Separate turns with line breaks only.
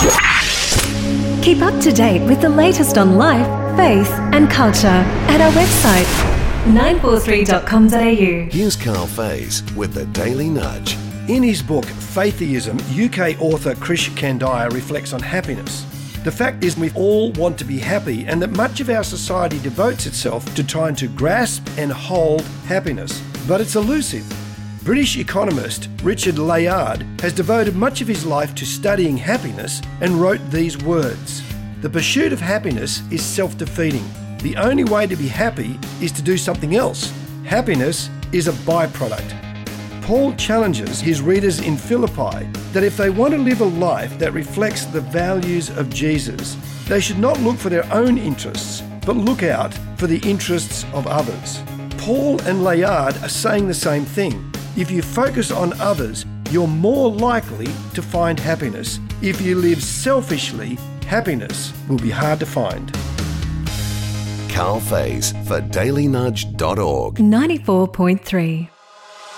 Keep up to date with the latest on life, faith and culture at our website 943.com.au.
Here's Carl Faze with the Daily Nudge.
In his book, Faiththeism, UK author Krish Kandiah reflects on happiness. The fact is we all want to be happy, and that much of our society devotes itself to trying to grasp and hold happiness. But it's elusive. British economist Richard Layard has devoted much of his life to studying happiness and wrote these words: "The pursuit of happiness is self-defeating. The only way to be happy is to do something else. Happiness is a byproduct." Paul challenges his readers in Philippi that if they want to live a life that reflects the values of Jesus, they should not look for their own interests, but look out for the interests of others. Paul and Layard are saying the same thing. If you focus on others, you're more likely to find happiness. If you live selfishly, happiness will be hard to find.
Carl Faze for dailynudge.org.
94.3